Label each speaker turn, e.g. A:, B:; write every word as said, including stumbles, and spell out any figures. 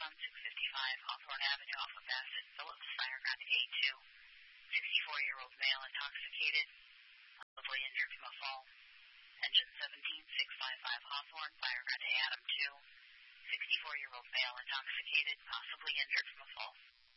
A: one six fifty-five Hawthorne Avenue off of Bassett Phillips, firing on A two. sixty-four-year-old male intoxicated, possibly injured from a fall. Engine seventeen six fifty-five Hawthorne, firing on A Adam two. sixty-four-year-old male intoxicated, possibly injured from a fall.